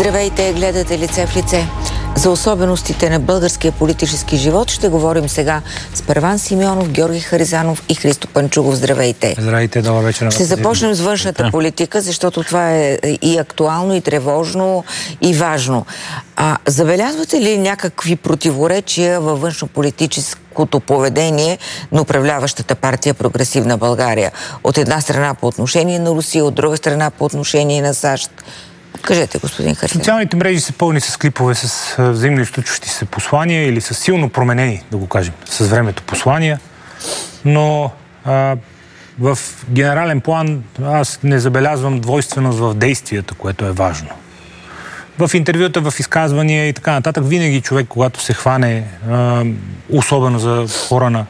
Здравейте, гледате Лице в лице. За особеностите на българския политически живот ще говорим сега с Първан Симеонов, Георги Харизанов и Христо Панчугов. Здравейте. Здравейте, добър вечер. Ще започнем с външната политика, защото това е и актуално, и тревожно, и важно. Забелязвате ли някакви противоречия във външнополитическото поведение на управляващата партия Прогресивна България? От една страна по отношение на Русия, от друга страна по отношение на САЩ. Кажете, господин Харизанов. Социалните мрежи са пълни с клипове с взаимно изключващи се послания или с силно променени, да го кажем, с времето послания. Но в генерален план аз не забелязвам двойственост в действията, което е важно. В интервюта, в изказвания и така нататък, винаги човек, когато се хване, особено за хора на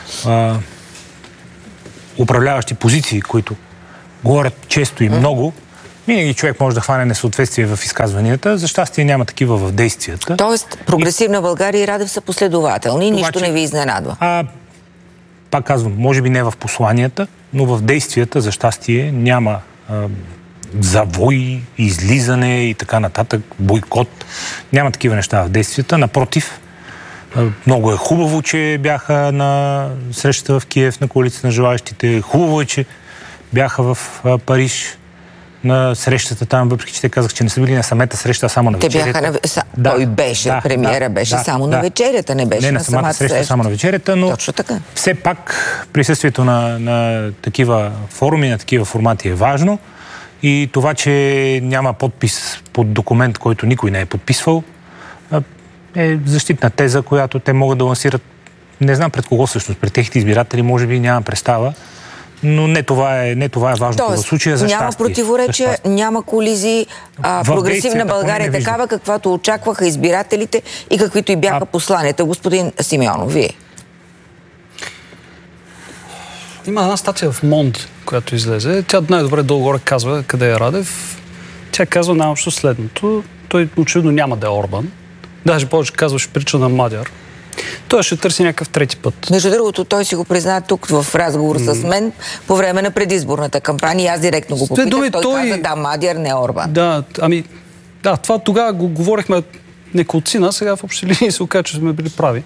управляващи позиции, които говорят често и много, винаги човек може да хване несъответствие в изказванията. За щастие няма такива в действията. Тоест, Прогресивна България и Радев са последователни. Нищо не ви изненадва. Пак казвам, може би не в посланията, но в действията, за щастие, няма завой, излизане и така нататък, бойкот. Няма такива неща в действията. Напротив, много е хубаво, че бяха на срещата в Киев на коалицията на желаещите. Хубаво е, че бяха в Париж на срещата там, въпреки че те казах, че не са били на самата среща, а само на вечерята. Той беше, премиера беше само на вечерята, не беше на самата среща. Само на вечерята, но точно така. Все пак присъствието на такива форуми, на такива формати е важно и това, че няма подпис под документ, който никой не е подписвал, е защитна теза, която те могат да лансират. Не знам пред кого всъщност, пред техните избиратели, може би нямам представа. Но не това е важното в случая, за щастие. Няма противоречия, няма колизии. Прогресивна България е такава, каквато очакваха избирателите и каквито и бяха посланията. Господин Симеонов, вие. Има една статия в Монд, която излезе. Тя най-добре долу-горе казва къде е Радев. Тя казва най-общо следното. Той очевидно няма да е Орбан. Даже повече казваше прича на Мадяр. Той ще търси някакъв трети път. Между другото, той си го призна тук в разговор с мен по време на предизборната кампания. Аз директно го попитах. Той каза, да, Мадяр, не Орбан. Това тогава го говорихме неколцина, сега в общи линии се оказа, че сме били прави.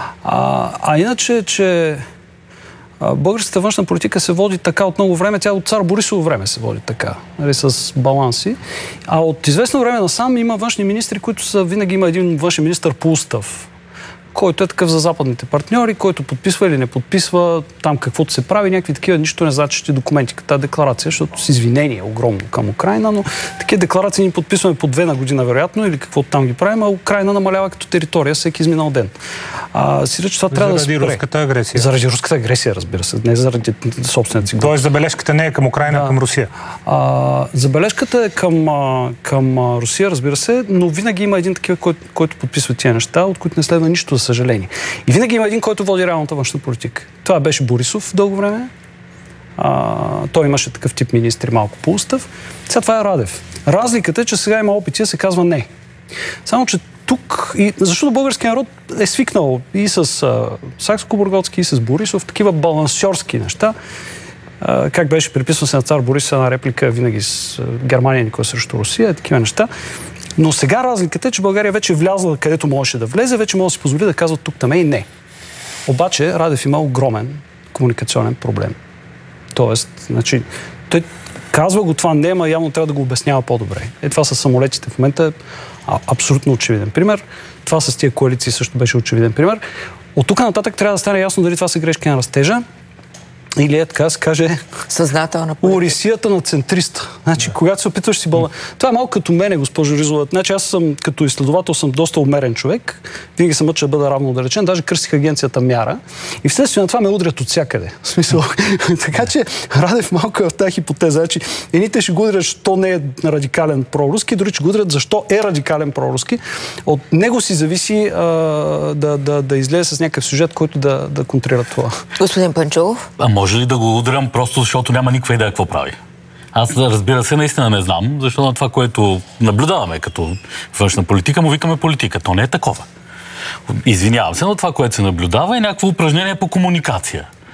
Иначе, че българската външна политика се води така от много време, тя от цар Борисово време се води така, с баланси. А от известно време насам има външни министри, които са винаги има един външен министър по устав, който е такъв за западните партньори, който подписва или не подписва там каквото се прави, някакви такива нищо не значащи документи, като тази декларация, защото с извинение огромно към Украйна, но такива декларации ни подписваме по 2 на година, вероятно, или каквото там ги правим, а Украйна намалява като територия всеки изминал ден. Това трябва да се спре. Заради руската агресия. Заради руската агресия, разбира се, не заради собствената си. Тоест забележката не е към Украйна, а към Русия. Забележката е към Русия, разбира се, но винаги има един такива, който подписва тия неща, от които не следва нищо, за съжаление. И винаги има един, който води реалната външна политика. Това беше Борисов дълго време. Той имаше такъв тип министри малко по устав. Сега това е Радев. Разликата е, че сега има опити да се казва не. Само, че тук, защото българският народ е свикнал и с Сакскобургготски, и с Борисов, такива балансьорски неща. Как беше приписван се на цар Борис една реплика винаги с Германия никога срещу Русия, такива неща. Но сега разликата е, че България вече е влязла където можеше да влезе, вече може да си позволи да казва тук-там и не. Обаче Радев има огромен комуникационен проблем. Тоест, той казва го това не, ама явно трябва да го обяснява по-добре. Това с самолетите в момента е абсолютно очевиден пример. Това с тия коалиции също беше очевиден пример. От тук нататък трябва да стане ясно дали това са грешки на растежа, или така се каже съзнателна орисията на центриста. Когато се опитваш си баланс. Това е малко като мене, госпожо Ризова. Аз съм като изследовател съм доста умерен човек. Винаги съм мъча да бъда равно отдалечен. Даже кръстих агенцията Мяра. И вследствие на това ме удрят от всякъде. В смисъл. Така че Радев малко е в тази хипотеза. Едните ще го удрят, защо не е радикален проруски, дори че го удрят, защо е радикален проруски. От него си зависи да излезе с някакъв сюжет, който да контрира това. Господин Панчугов? Може ли да го удрям просто защото няма никаква идея какво прави? Аз, разбира се, наистина не знам, защото на това, което наблюдаваме като външна политика, му викаме политика. То не е такова. Извинявам се, но това, което се наблюдава, е някакво упражнение по комуникация.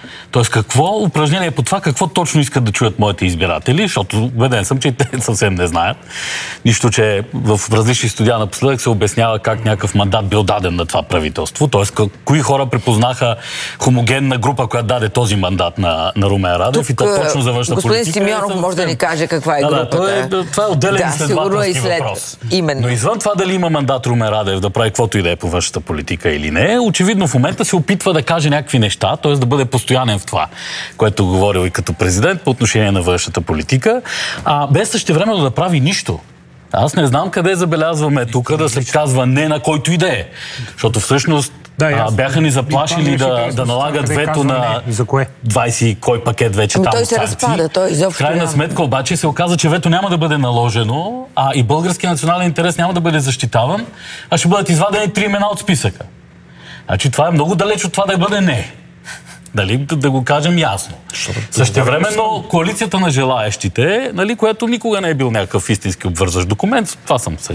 Тоест, какво упражнение по това, какво точно искат да чуят моите избиратели, защото убеден съм, че те съвсем не знаят. Нищо, че в различни студия напоследък се обяснява как някакъв мандат бил даден на това правителство. Тоест, кои хора препознаха хомогенна група, която даде този мандат на Румен Радев, и то точно за външна политика. Господин Симеонов може да ни каже каква е групата. Това е отделен изследователски въпрос. Именно. Но извън това дали има мандат Румен Радев да прави каквото и да е по външната политика или не, очевидно в момента се опитва да каже някакви неща, т.е. да бъде постоянен в това, което говорил и като президент по отношение на външната политика, без същевременно да прави нищо. Аз не знам къде забелязваме тук да се казва не на който и да е. Защото всъщност бяха ни заплашили да налагат вето на 20 кой пакет вече там той се разпада, той изобщо. В крайна сметка обаче се оказа, че вето няма да бъде наложено, и българския национален интерес няма да бъде защитаван, а ще бъдат извадени 3 имена от списъка. Значи това е много далеч от това да бъде не. Дали да го кажем ясно. Същевременно коалицията на желаещите, която никога не е бил някакъв истински обвързващ документ, това съм